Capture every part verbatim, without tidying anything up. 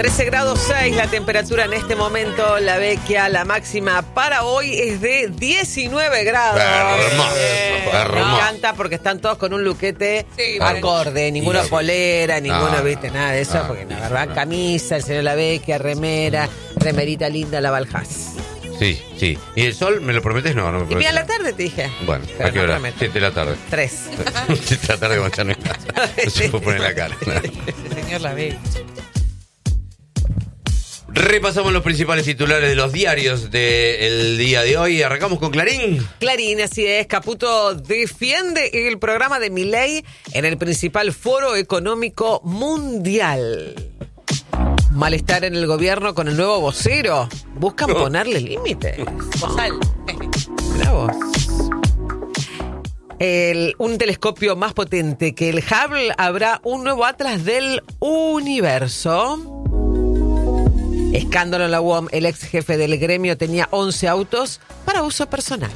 trece grados seis la temperatura en este momento, La Vecchia. La máxima para hoy es de diecinueve grados. Hermoso, Eh, hermoso. Me encanta porque están todos con un luquete Sí, acorde. Ninguno sí. polera, ninguno, No, viste, nada de eso. no, Porque la no, verdad, no. camisa, el señor La Vecchia, remera, remerita linda, la Valjas. Sí, sí. ¿Y el sol me lo prometes? No, no me Y prometes. mira, a la tarde te dije. Bueno, Pero ¿a qué no hora? prometo. siete de la tarde. Tres. siete de la tarde, como ya no hay nada. No se puede poner la cara. El señor la ve. Repasamos los principales titulares de los diarios del día de hoy. Arrancamos con Clarín. Clarín, así es. Caputo defiende el programa de Milei en el principal foro económico mundial. Malestar en el gobierno con el nuevo vocero. Buscan No. ponerle límites. Bozal. Mirá vos. El- un telescopio más potente que el Hubble. Habrá un nuevo atlas del universo. Escándalo en la U O M. El ex jefe del gremio tenía once autos para uso personal.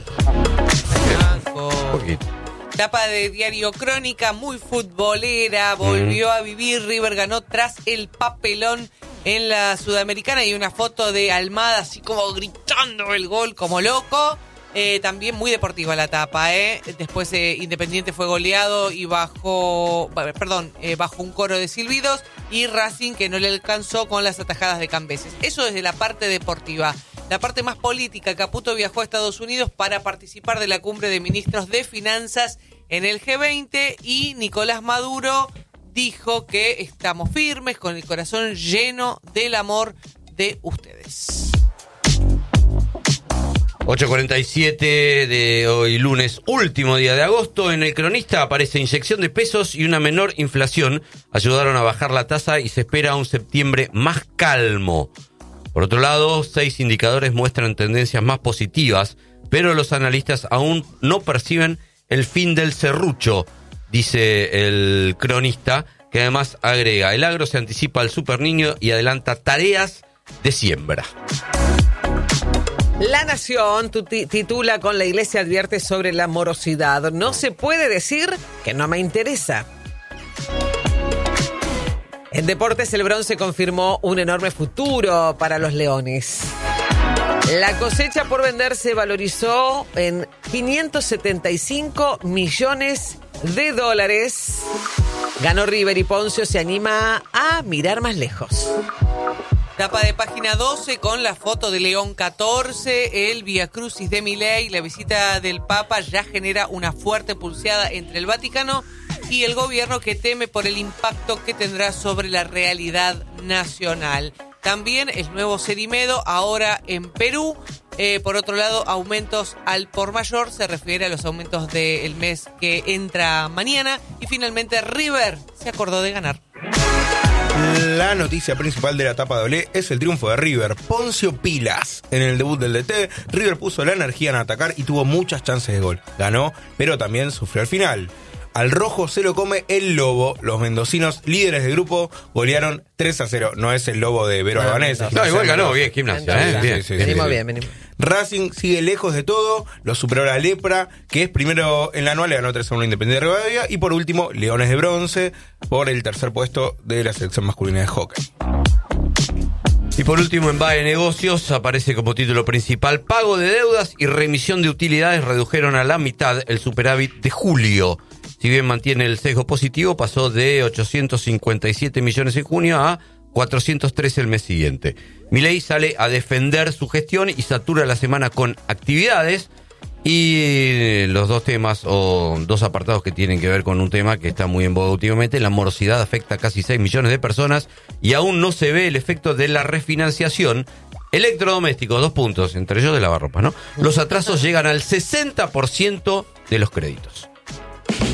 Un poquito. Tapa de diario Crónica, muy futbolera, volvió a vivir, River ganó tras el papelón en la Sudamericana y una foto de Almada así como gritando el gol como loco. Eh, también muy deportiva la tapa, ¿eh? Después eh, Independiente fue goleado y bajo, bueno, perdón, eh, bajo un coro de silbidos y Racing que no le alcanzó con las atajadas de Cambeses. Eso desde la parte deportiva. La parte más política, Caputo viajó a Estados Unidos para participar de la cumbre de ministros de finanzas en el G veinte y Nicolás Maduro dijo que estamos firmes con el corazón lleno del amor de ustedes. ocho cuarenta y siete de hoy lunes, último día de agosto. En el Cronista aparece inyección de pesos y una menor inflación. Ayudaron a bajar la tasa y se espera un septiembre más calmo. Por otro lado, seis indicadores muestran tendencias más positivas, pero los analistas aún no perciben el fin del serrucho, dice el Cronista, que además agrega, el agro se anticipa al superniño y adelanta tareas de siembra. La Nación tuti- titula con La Iglesia advierte sobre la morosidad. No se puede decir que no me interesa. En deportes, el bronce confirmó un enorme futuro para los leones. La cosecha por vender se valorizó en quinientos setenta y cinco millones de dólares. Ganó River y Poncio se anima a mirar más lejos. Tapa de página doce con la foto de León catorce, el Vía Crucis de Milei, la visita del Papa ya genera una fuerte pulseada entre el Vaticano y el gobierno que teme por el impacto que tendrá sobre la realidad nacional. También el nuevo Cerimedo ahora en Perú. Eh, por otro lado, aumentos al por mayor, se refiere a los aumentos del mes que entra mañana. Y finalmente River se acordó de ganar. La noticia principal de la etapa doble es el triunfo de River. Poncio Pilas. En el debut del D T, River puso la energía en atacar y tuvo muchas chances de gol. Ganó, pero también sufrió al final. Al rojo se lo come el lobo. Los mendocinos, líderes del grupo, golearon tres a cero. No es el lobo de Vero Albanese. No, igual ganó bien Gimnasia, ¿eh? Sí, Bien, sí, sí, bien, Venimos bien. bien, venimos. Racing sigue lejos de todo, lo superó la Lepra, que es primero en la anual, le ganó tres a uno Independiente de Rivadavia, y por último, Leones de Bronce, por el tercer puesto de la selección masculina de hockey. Y por último, en B A E Negocios aparece como título principal: pago de deudas y remisión de utilidades redujeron a la mitad el superávit de julio. Si bien mantiene el sesgo positivo, pasó de ochocientos cincuenta y siete millones en junio a cuatrocientos trece el mes siguiente. Milei sale a defender su gestión y satura la semana con actividades. Y los dos temas o dos apartados que tienen que ver con un tema que está muy en boga últimamente: la morosidad afecta a casi seis millones de personas y aún no se ve el efecto de la refinanciación. Electrodomésticos, dos puntos, entre ellos de lavarropas, ¿no? Los atrasos llegan al sesenta por ciento de los créditos.